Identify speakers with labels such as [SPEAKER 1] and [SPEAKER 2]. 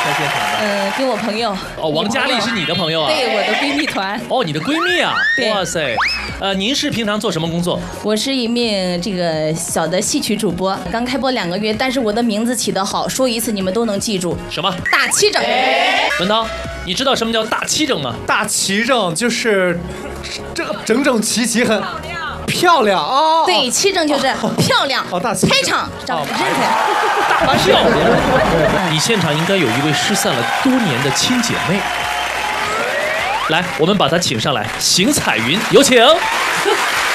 [SPEAKER 1] 在现场的？
[SPEAKER 2] 跟我朋友。
[SPEAKER 1] 哦，王佳丽是你的朋友啊？
[SPEAKER 2] 对，我的闺蜜团。
[SPEAKER 1] 哦，你的闺蜜啊？
[SPEAKER 2] 对。
[SPEAKER 1] 哇塞，您是平常做什么工作？
[SPEAKER 2] 我是一名这个小的戏曲主播，刚开播2个月，但是我的名字起得好，说一次你们都能记住。
[SPEAKER 1] 什么？
[SPEAKER 2] 大齐整。
[SPEAKER 1] 文涛，你知道什么叫大齐整吗？
[SPEAKER 3] 大齐整就是这个整整齐齐很漂亮哦。
[SPEAKER 2] 对，齐整就是漂亮。
[SPEAKER 3] 哦，大齐
[SPEAKER 2] 开场，认出来。
[SPEAKER 1] 大漂亮。你现场应该有一位失散了多年的亲姐妹。来，我们把她请上来，邢彩云，有请。